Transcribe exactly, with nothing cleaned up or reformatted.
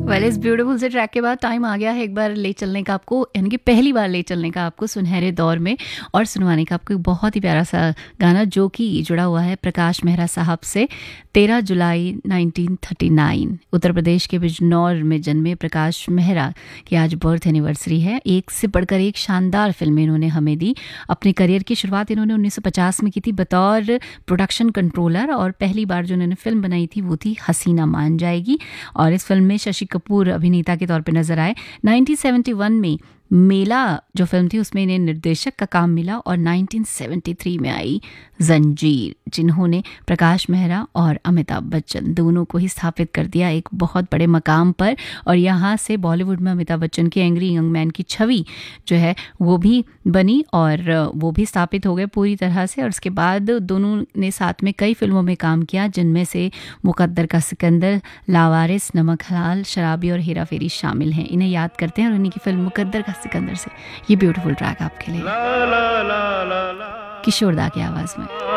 Well इस beautiful से track के बाद टाइम आ गया है एक बार ले चलने का आपको, यानी कि पहली बार ले चलने का आपको सुनहरे दौर में, और सुनवाने का आपको एक बहुत ही प्यारा सा गाना जो कि जुड़ा हुआ है प्रकाश मेहरा साहब से। तेरह जुलाई nineteen thirty nine Uttar Pradesh के बिजनौर में जन्मे प्रकाश मेहरा की आज बर्थ एनिवर्सरी है। एक से बढ़कर एक शानदार फिल्में इन्होंने हमें दी। अपने करियर की शुरुआत इन्होंने उन्नीस सौ पचास में की थी बतौर प्रोडक्शन कंट्रोलर, और पहली बार जो इन्होंने फिल्म बनाई थी वो थी हसीना मान जाएगी, और इस फिल्म में शशि कपूर अभिनेता के तौर पे नजर आए। नाइनटीन सेवेंटी वन में मेला जो फिल्म थी उसमें इन्हें निर्देशक का काम मिला, और नाइनटीन सेवेंटी थ्री में आई जंजीर, जिन्होंने प्रकाश मेहरा और अमिताभ बच्चन दोनों को ही स्थापित कर दिया एक बहुत बड़े मकाम पर। और यहाँ से बॉलीवुड में अमिताभ बच्चन की एंग्री यंग मैन की छवि जो है वो भी बनी, और वो भी स्थापित हो गए पूरी तरह से। और उसके बाद दोनों ने साथ में कई फिल्मों में काम किया, जिनमें से मुकद्दर का सिकंदर, लावारिस, नमक हलाल, शराबी और हेरा फेरी शामिल हैं। इन्हें याद करते हैं और उन्हीं की फिल्म मुकद्दर का सिकंदर से ये ब्यूटीफुल ट्रैक आपके लिए किशोर दा की आवाज में।